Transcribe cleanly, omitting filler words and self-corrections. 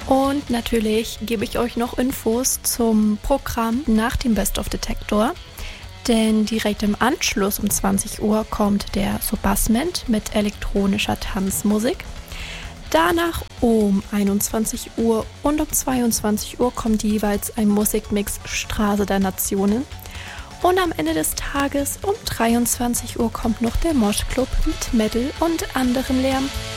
Und natürlich gebe ich euch noch Infos zum Programm nach dem Best of Detektor. Denn direkt im Anschluss um 20 Uhr kommt der Soubassement mit elektronischer Tanzmusik. Danach um 21 Uhr und um 22 Uhr kommt jeweils ein Musikmix Straße der Nationen. Und am Ende des Tages um 23 Uhr kommt noch der Moshclub mit Metal und anderem Lärm.